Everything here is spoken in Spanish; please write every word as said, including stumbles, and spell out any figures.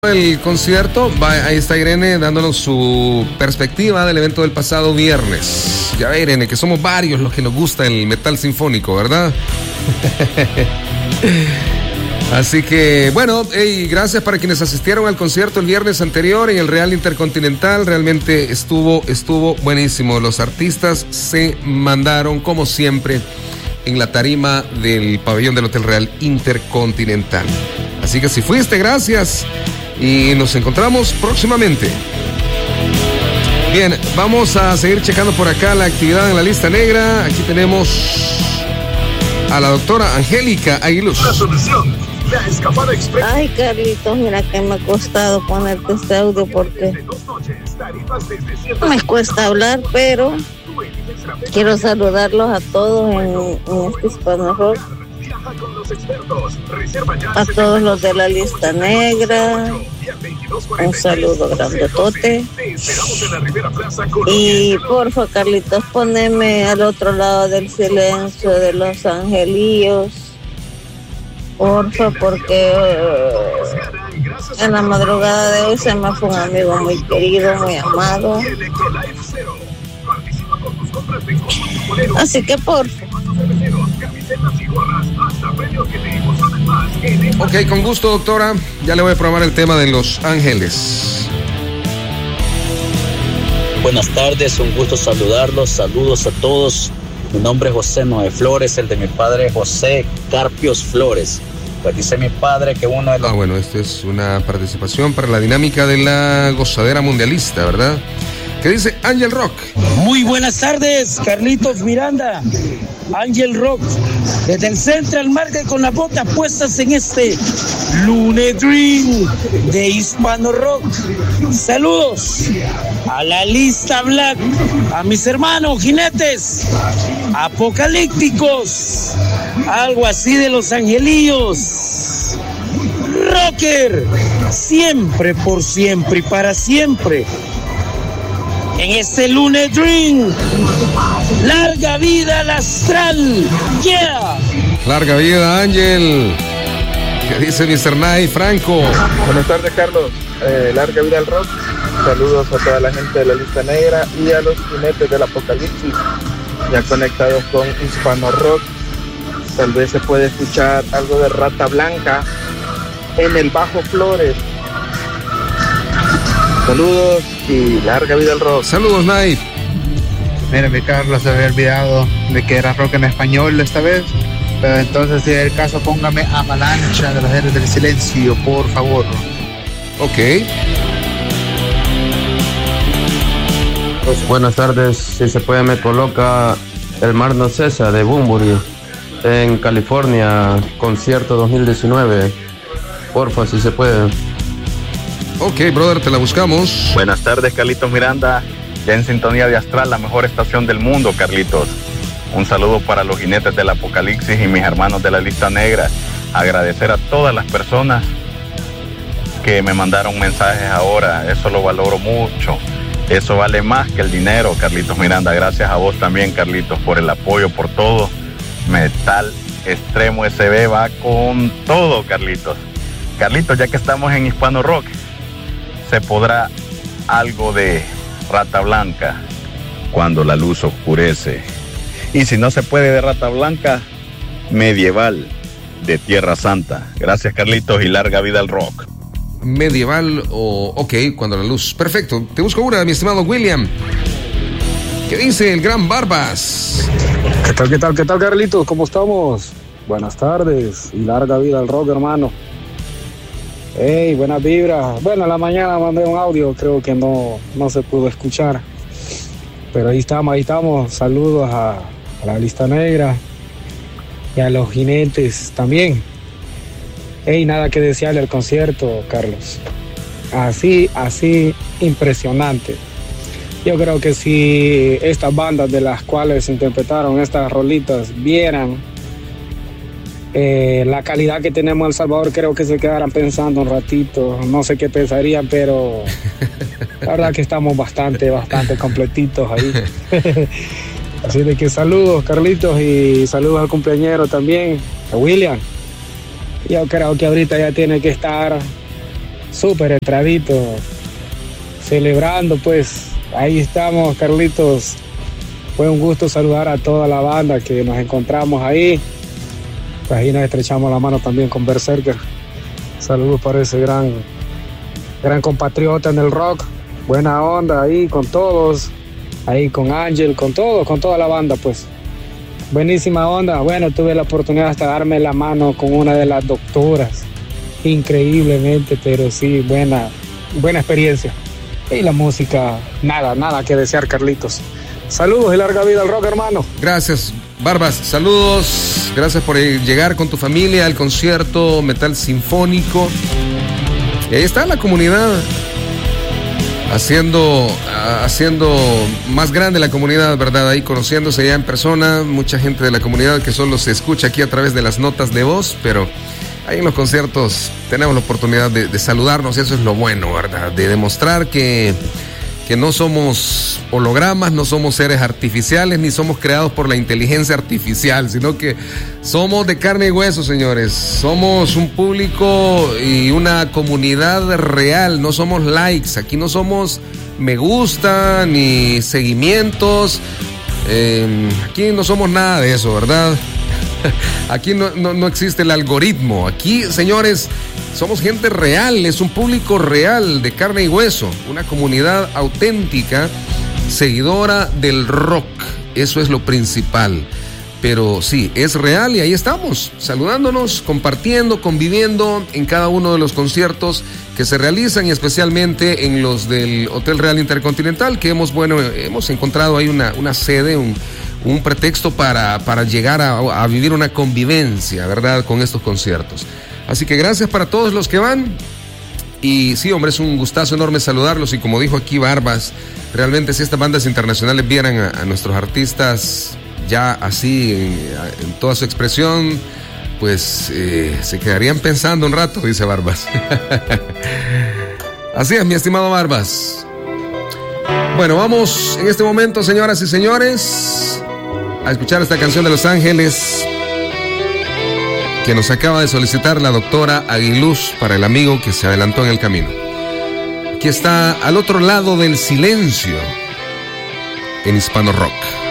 El concierto, va, ahí está Irene dándonos su perspectiva del evento del pasado viernes. Ya ve, Irene, que somos varios los que nos gusta el metal sinfónico, ¿verdad? Así que, bueno, hey, gracias para quienes asistieron al concierto el viernes anterior en el Real Intercontinental. Realmente estuvo, estuvo buenísimo. Los artistas se mandaron, como siempre, en la tarima del pabellón del Hotel Real Intercontinental. Así que si fuiste, gracias. Y nos encontramos próximamente. Bien, vamos a seguir checando por acá la actividad en la lista negra. Aquí tenemos a la doctora Angélica Aguiluz. La solución, la escapada express. Ay, Carlitos, mira que me ha costado ponerte este audio porque me cuesta hablar, pero quiero saludarlos a todos en, en este Hispano Rock. A todos los de la lista negra, un saludo grandotote. Y porfa, Carlitos, poneme al otro lado del silencio de los angelillos, porfa, porque uh, en la madrugada de hoy se me fue un amigo muy querido, muy amado. Así que porfa. Ok, con gusto, doctora. Ya le voy a programar el tema de Los Ángeles. Buenas tardes, un gusto saludarlos. Saludos a todos. Mi nombre es José Noé Flores, el de mi padre José Carpios Flores. Pues dice mi padre que uno de los... Ah, bueno, esta es una participación para la dinámica de la gozadera mundialista, ¿verdad? ¿Qué dice Ángel Rock? Muy buenas tardes, Carlitos Miranda. Ángel Rock, desde el Central Market con las botas puestas en este Lune Dream de Hispano Rock. Saludos a la lista Black, a mis hermanos jinetes apocalípticos, algo así de los angelillos. Rocker, siempre, por siempre y para siempre. En este Lune Dream, larga vida al astral, yeah. Larga vida, Ángel. ¿Qué dice mister Nay Franco? Buenas tardes, Carlos. Eh, larga vida al rock. Saludos a toda la gente de la lista negra y a los jinetes del apocalipsis, ya conectados con Hispano Rock. Tal vez se puede escuchar algo de Rata Blanca en el Bajo Flores. Saludos y larga vida al rock. Saludos, Nay. Mira, mi Carlos, se había olvidado de que era rock en español esta vez. Pero entonces, si es el caso, póngame Avalancha de los Héroes del Silencio, por favor. Ok. Buenas tardes, si se puede me coloca El Mar No Cesa de Bunbury en California, concierto dos mil diecinueve. Porfa, si se puede. Ok, brother, te la buscamos. Buenas tardes, Carlitos Miranda. Ya en sintonía de Astral, la mejor estación del mundo, Carlitos. Un saludo para los jinetes del apocalipsis y mis hermanos de la lista negra. Agradecer a todas las personas que me mandaron mensajes ahora. Eso lo valoro mucho. Eso vale más que el dinero, Carlitos Miranda. Gracias a vos también, Carlitos, por el apoyo, por todo. Metal Extremo S B va con todo, Carlitos. Carlitos, ya que estamos en Hispano Rock, se podrá algo de Rata Blanca cuando la luz oscurece. Y si no se puede de Rata Blanca, Medieval de Tierra Santa. Gracias, Carlitos, y larga vida al rock. Medieval o ok, cuando la luz. Perfecto, te busco una, mi estimado William. ¿Qué dice el gran Barbas? ¿Qué tal, qué tal, qué tal, Carlitos? ¿Cómo estamos? Buenas tardes y larga vida al rock, hermano. Hey, buenas vibras. Bueno, a la mañana mandé un audio, creo que no, no se pudo escuchar. Pero ahí estamos, ahí estamos. Saludos a, a la lista negra y a los jinetes también. Hey, nada que desearle al concierto, Carlos. Así, así, impresionante. Yo creo que si estas bandas de las cuales interpretaron estas rolitas vieran Eh, la calidad que tenemos en El Salvador, creo que se quedaran pensando un ratito, no sé qué pensarían, pero la verdad que estamos bastante, bastante completitos ahí. Así de que saludos, Carlitos, y saludos al cumpleañero también, a William. Yo creo que ahorita ya tiene que estar súper entradito, celebrando pues. Ahí estamos, Carlitos. Fue un gusto saludar a toda la banda que nos encontramos ahí. Pues ahí nos estrechamos la mano también con Berserker. Saludos para ese gran, gran compatriota en el rock. Buena onda ahí con todos. Ahí con Ángel, con todos, con toda la banda pues. Buenísima onda. Bueno, tuve la oportunidad hasta darme la mano con una de las doctoras. Increíblemente, pero sí, buena, buena experiencia. Y la música, nada, nada que desear, Carlitos. Saludos y larga vida al rock, hermano. Gracias, Barbas. Saludos. Gracias por llegar con tu familia al concierto Metal Sinfónico. Y ahí está la comunidad haciendo, haciendo más grande la comunidad, ¿verdad? Ahí conociéndose ya en persona. Mucha gente de la comunidad que solo se escucha aquí a través de las notas de voz, pero ahí en los conciertos tenemos la oportunidad de, de saludarnos, y eso es lo bueno, ¿verdad? De demostrar que, que no somos hologramas, no somos seres artificiales, ni somos creados por la inteligencia artificial, sino que somos de carne y hueso, señores. Somos un público y una comunidad real, no somos likes, aquí no somos me gusta ni seguimientos, eh, aquí no somos nada de eso, ¿verdad? Aquí no, no, no existe el algoritmo. Aquí, señores, somos gente real, es un público real, de carne y hueso, una comunidad auténtica, seguidora del rock. Eso es lo principal. Pero sí, es real, y ahí estamos, saludándonos, compartiendo, conviviendo en cada uno de los conciertos que se realizan, y especialmente en los del Hotel Real Intercontinental, que hemos, bueno, hemos encontrado ahí una, una sede, un un pretexto para, para llegar a, a vivir una convivencia, ¿verdad?, con estos conciertos. Así que gracias para todos los que van. Y sí, hombre, es un gustazo enorme saludarlos. Y como dijo aquí Barbas, realmente si estas bandas internacionales vieran a, a nuestros artistas ya así, en, en toda su expresión, pues eh, se quedarían pensando un rato, dice Barbas. Así es, mi estimado Barbas. Bueno, vamos en este momento, señoras y señores, a escuchar esta canción de Los Ángeles que nos acaba de solicitar la doctora Aguiluz para el amigo que se adelantó en el camino. Aquí está Al Otro Lado del Silencio en Hispano Rock.